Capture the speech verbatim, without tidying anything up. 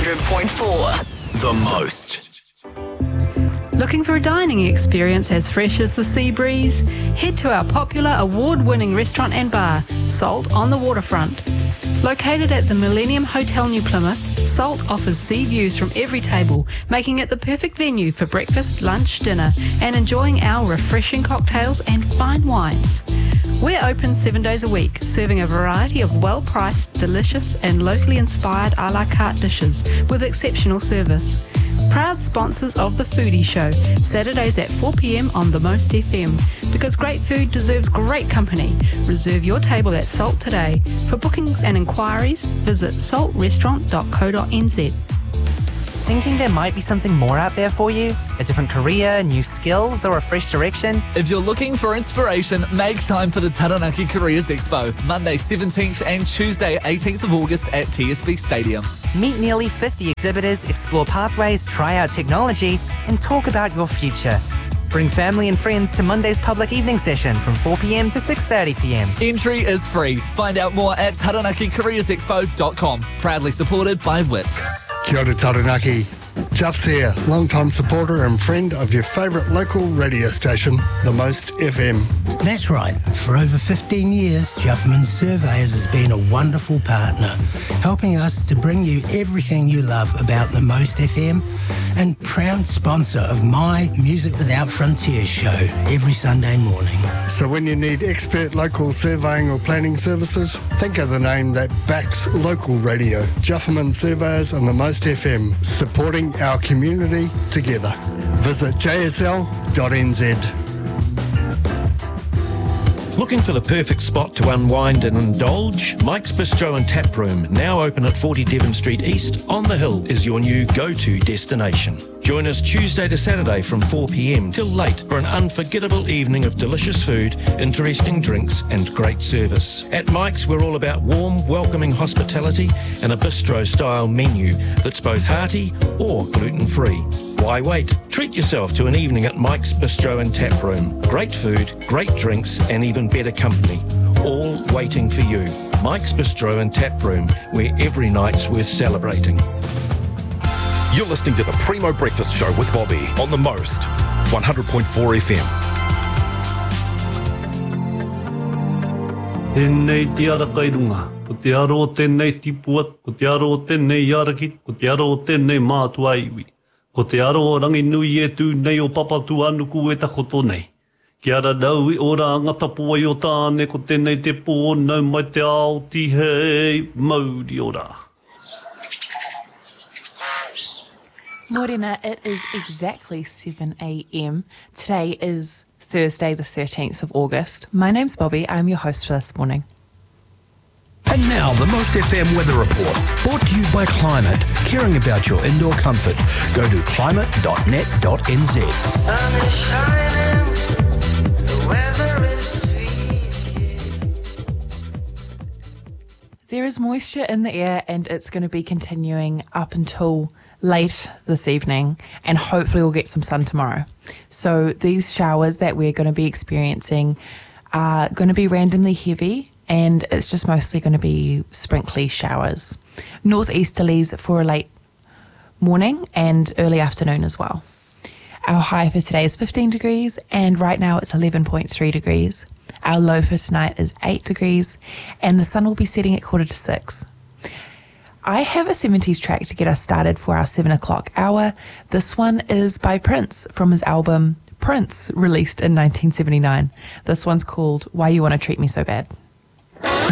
hundred point four. The most. Looking for a dining experience as fresh as the sea breeze? Head to our popular award-winning restaurant and bar, Salt on the Waterfront. Located at the Millennium Hotel New Plymouth, Salt offers sea views from every table, making it the perfect venue for breakfast, lunch, dinner, and enjoying our refreshing cocktails and fine wines. We're open seven days a week, serving a variety of well-priced, delicious and locally inspired a la carte dishes with exceptional service. Proud sponsors of The Foodie Show, Saturdays at four p m on The Most F M. Because great food deserves great company. Reserve your table at Salt today. For bookings and inquiries, visit salt restaurant dot co dot n z. Thinking there might be something more out there for you? A different career, new skills, or a fresh direction? If you're looking for inspiration, make time for the Taranaki Careers Expo, Monday seventeenth and Tuesday eighteenth of August at T S B Stadium. Meet nearly fifty exhibitors, explore pathways, try out technology, and talk about your future. Bring family and friends to Monday's public evening session from four p m to six thirty p m. Entry is free. Find out more at taranaki careers expo dot com. Proudly supported by W I T. Kia ora Taranaki. Juff's here, long-time supporter and friend of your favourite local radio station, The Most F M. That's right. For over fifteen years, Juffman Surveyors has been a wonderful partner, helping us to bring you everything you love about The Most F M, and proud sponsor of my Music Without Frontiers show every Sunday morning. So when you need expert local surveying or planning services, think of the name that backs local radio. Juffman Surveyors and The Most F M, supporting our community together. Visit j s l dot n z. Looking for the perfect spot to unwind and indulge? Mike's Bistro and Tap Room, now open at forty Devon Street East on the Hill, is your new go-to destination. Join us Tuesday to Saturday from four p m till late for an unforgettable evening of delicious food, interesting drinks and great service. At Mike's, we're all about warm, welcoming hospitality and a bistro-style menu that's both hearty or gluten-free. Why wait? Treat yourself to an evening at Mike's Bistro and Tap Room. Great food, great drinks and even better company, all waiting for you. Mike's Bistro and Tap Room, where every night's worth celebrating. You're listening to the Primo Breakfast Show with Bobby on The Most, one hundred point four F M. Tēnei te ara kairunga, ko te aro tēnei tipuat, ko te aro tēnei yarakit, ko te aro tēnei mātua iwi. Ko te aro o rangi nui e tū nei o papatu anuku e takoto nei. Ki ara dau i ora angatapo i o tāne ko tēnei te pō nau mai te ao ti hei mauri ora. Morena, it is exactly seven a m. Today is Thursday the thirteenth of August. My name's Bobby. I'm your host for this morning. And now, the Most F M Weather Report, brought to you by Climate, caring about your indoor comfort. Go to climate dot net dot n z. Sun is shining, the weather is sweet. There is moisture in the air and it's going to be continuing up until late this evening, and hopefully we'll get some sun tomorrow. So these showers that we're going to be experiencing are going to be randomly heavy, and it's just mostly going to be sprinkly showers. Northeasterlies for a late morning and early afternoon as well. Our high for today is fifteen degrees, and right now it's eleven point three degrees. Our low for tonight is eight degrees, and the sun will be setting at quarter to six. I have a seventies track to get us started for our seven o'clock hour. This one is by Prince from his album Prince, released in nineteen seventy-nine. This one's called Why You Wanna Treat Me So Bad.